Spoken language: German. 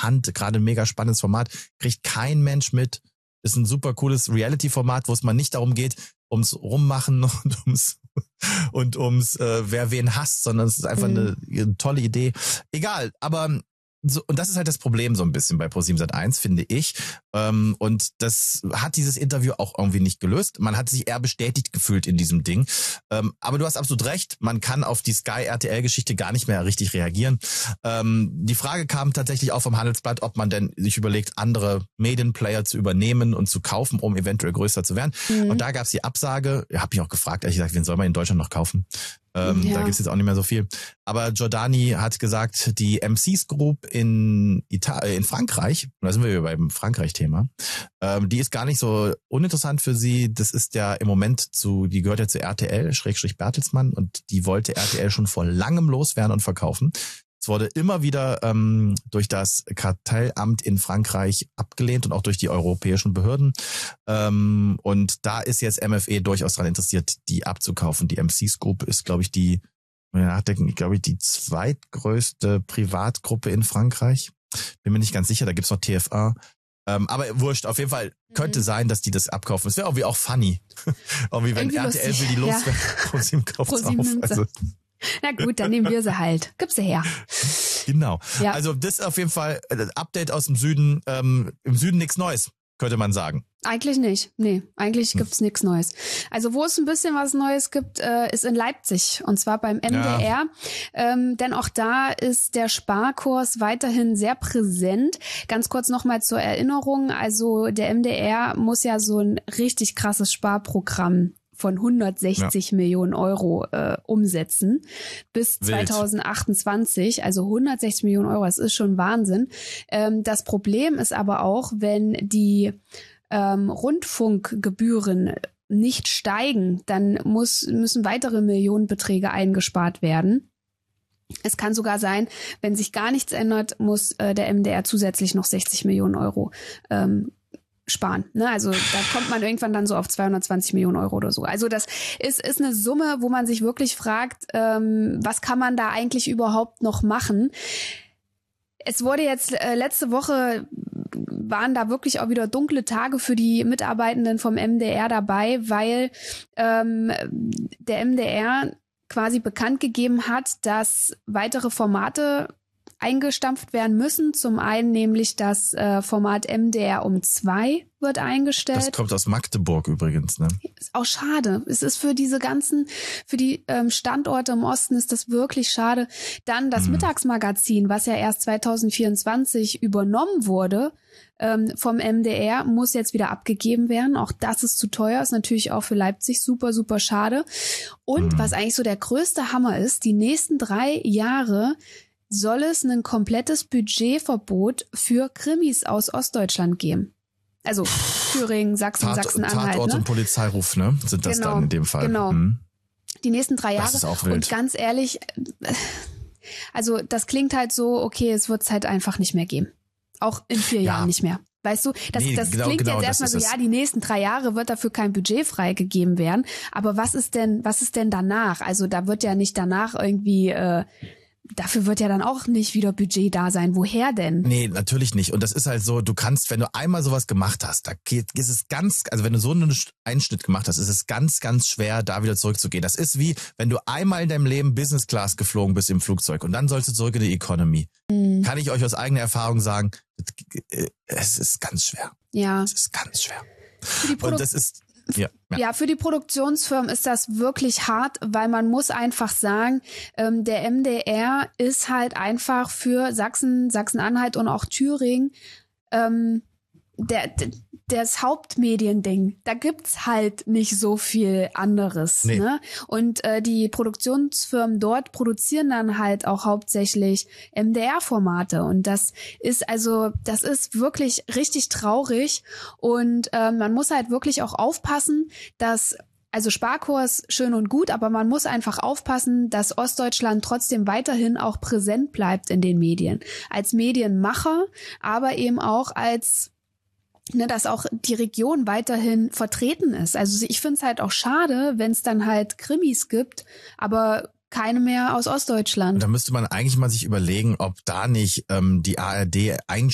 Hand, gerade ein mega spannendes Format, kriegt kein Mensch mit. Ist ein super cooles Reality-Format, wo es mal nicht darum geht, ums Rummachen und ums wer wen hasst, sondern es ist einfach eine tolle Idee. Egal, aber so, und das ist halt das Problem so ein bisschen bei Pro7 Sat.1, finde ich. Und das hat dieses Interview auch irgendwie nicht gelöst. Man hat sich eher bestätigt gefühlt in diesem Ding. Aber du hast absolut recht, man kann auf die Sky-RTL-Geschichte gar nicht mehr richtig reagieren. Die Frage kam tatsächlich auch vom Handelsblatt, ob man denn sich überlegt, andere Medienplayer zu übernehmen und zu kaufen, um eventuell größer zu werden. Und da gab es die Absage. Habe ich auch gefragt, ehrlich gesagt, wen soll man in Deutschland noch kaufen? Da gibt's jetzt auch nicht mehr so viel. Aber Giordani hat gesagt, die MCs Group in Frankreich, da sind wir wieder beim Frankreich-Thema, die ist gar nicht so uninteressant für sie. Das ist ja im Moment die gehört ja zu RTL, / Bertelsmann, und die wollte RTL schon vor langem loswerden und verkaufen. Es wurde immer wieder durch das Kartellamt in Frankreich abgelehnt und auch durch die europäischen Behörden. Und da ist jetzt MFE durchaus daran interessiert, die abzukaufen. Die MCs Group ist, glaube ich, die zweitgrößte Privatgruppe in Frankreich. Bin mir nicht ganz sicher, da gibt's noch TF1. Aber wurscht, auf jeden Fall könnte sein, dass die das abkaufen. Es wäre irgendwie auch funny. Irgendwie, wenn RTL will die loswerden, ProSieben kauft's auf. Also. Na gut, dann nehmen wir sie halt. Gib sie her. Genau. Ja. Also das ist auf jeden Fall ein Update aus dem Süden. Im Süden nichts Neues, könnte man sagen. Eigentlich nicht. Nee, eigentlich gibt's nichts Neues. Also wo es ein bisschen was Neues gibt, ist in Leipzig. Und zwar beim MDR. Ja. Denn auch da ist der Sparkurs weiterhin sehr präsent. Ganz kurz nochmal zur Erinnerung. Also der MDR muss ja so ein richtig krasses Sparprogramm von 160 Millionen Euro umsetzen bis 2028, also 160 Millionen Euro, das ist schon Wahnsinn. Das Problem ist aber auch, wenn die Rundfunkgebühren nicht steigen, dann müssen weitere Millionenbeträge eingespart werden. Es kann sogar sein, wenn sich gar nichts ändert, muss der MDR zusätzlich noch 60 Millionen Euro sparen. Ne? Also da kommt man irgendwann dann so auf 220 Millionen Euro oder so. Also das ist eine Summe, wo man sich wirklich fragt, was kann man da eigentlich überhaupt noch machen? Es wurde jetzt letzte Woche waren da wirklich auch wieder dunkle Tage für die Mitarbeitenden vom MDR dabei, weil der MDR quasi bekannt gegeben hat, dass weitere Formate eingestampft werden müssen. Zum einen nämlich das Format MDR um 2 wird eingestellt. Das kommt aus Magdeburg übrigens, ne? Ist auch schade. Es ist für die Standorte im Osten ist das wirklich schade. Dann das Mittagsmagazin, was ja erst 2024 übernommen wurde vom MDR, muss jetzt wieder abgegeben werden. Auch das ist zu teuer, ist natürlich auch für Leipzig super, super schade. Und was eigentlich so der größte Hammer ist, die nächsten 3 Jahre soll es ein komplettes Budgetverbot für Krimis aus Ostdeutschland geben. Also Thüringen, Sachsen-Anhalt. Tatort und Polizeiruf, ne? Sind das dann in dem Fall? Genau. Die nächsten 3 Jahre. Das ist auch wild. Und ganz ehrlich, also das klingt halt so, okay, es wird es halt einfach nicht mehr geben. Auch in 4 Jahren nicht mehr. Weißt du, das klingt jetzt erstmal so, die nächsten 3 Jahre wird dafür kein Budget freigegeben werden. Aber was ist denn danach? Also da wird ja nicht danach irgendwie dafür wird ja dann auch nicht wieder Budget da sein. Woher denn? Nee, natürlich nicht. Und das ist halt so, du kannst, wenn du einmal sowas gemacht hast, da ist es also wenn du so einen Einschnitt gemacht hast, ist es ganz, ganz schwer, da wieder zurückzugehen. Das ist wie, wenn du einmal in deinem Leben Business Class geflogen bist im Flugzeug und dann sollst du zurück in die Economy. Kann ich euch aus eigener Erfahrung sagen, es ist ganz schwer. Ja. Es ist ganz schwer. Und das ist... Ja, für die Produktionsfirmen ist das wirklich hart, weil man muss einfach sagen, der MDR ist halt einfach für Sachsen-Anhalt und auch Thüringen das Hauptmediending. Da gibt's halt nicht so viel anderes. Nee. Ne? Und die Produktionsfirmen dort produzieren dann halt auch hauptsächlich MDR-Formate. Und das ist wirklich richtig traurig. Und man muss halt wirklich auch aufpassen, also Sparkurs schön und gut, aber man muss einfach aufpassen, dass Ostdeutschland trotzdem weiterhin auch präsent bleibt in den Medien. Als Medienmacher, aber eben auch als dass auch die Region weiterhin vertreten ist. Also ich finde es halt auch schade, wenn es dann halt Krimis gibt, aber keine mehr aus Ostdeutschland. Da müsste man eigentlich mal sich überlegen, ob da nicht die ARD